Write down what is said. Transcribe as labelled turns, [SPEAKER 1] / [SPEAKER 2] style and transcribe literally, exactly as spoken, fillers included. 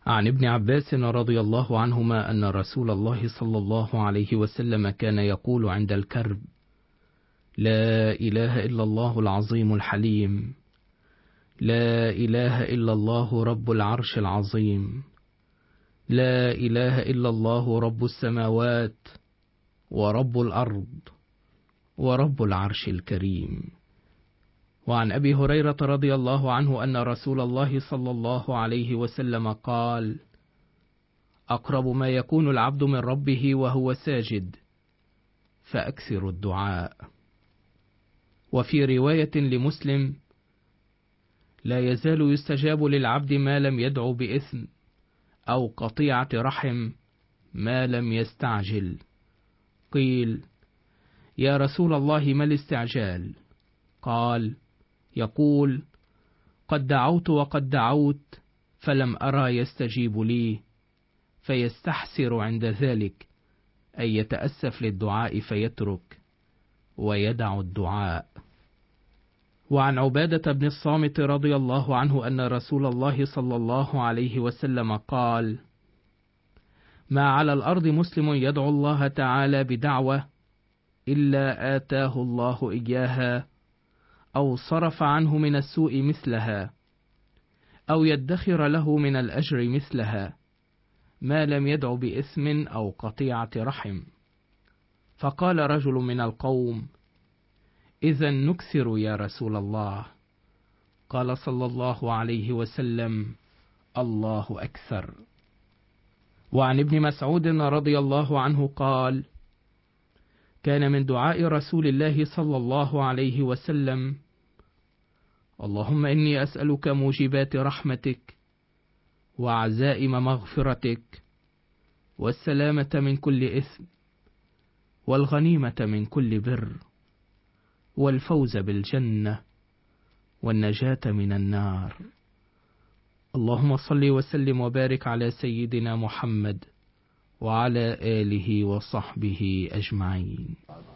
[SPEAKER 1] عن ابن عباس رضي الله عنهما أن رسول الله صلى الله عليه وسلم كان يقول عند الكرب: لا إله إلا الله العظيم الحليم، لا إله إلا الله رب العرش العظيم، لا إله إلا الله رب السماوات ورب الأرض ورب العرش الكريم. وعن أبي هريرة رضي الله عنه أن رسول الله صلى الله عليه وسلم قال: أقرب ما يكون العبد من ربه وهو ساجد فأكثر الدعاء. وفي رواية لمسلم: لا يزال يستجاب للعبد ما لم يدعو بإثم أو قطيعة رحم ما لم يستعجل. قيل: يا رسول الله ما الاستعجال؟ قال: يقول: قد دعوت وقد دعوت فلم أرى يستجيب لي، فيستحسر عند ذلك أن يتأسف للدعاء فيترك ويدع الدعاء. وعن عبادة بن الصامت رضي الله عنه أن رسول الله صلى الله عليه وسلم قال: ما على الأرض مسلم يدعو الله تعالى بدعوة إلا آتاه الله إياها أو صرف عنه من السوء مثلها أو يدخر له من الأجر مثلها ما لم يدع بإثم أو قطيعة رحم. فقال رجل من القوم: إذا نكثر يا رسول الله. قال صلى الله عليه وسلم: الله أكثر. وعن ابن مسعود رضي الله عنه قال: كان من دعاء رسول الله صلى الله عليه وسلم: اللهم إني أسألك موجبات رحمتك وعزائم مغفرتك والسلامة من كل إثم والغنيمة من كل بر والفوز بالجنة والنجاة من النار. اللهم صل وسلم وبارك على سيدنا محمد وعلى آله وصحبه أجمعين.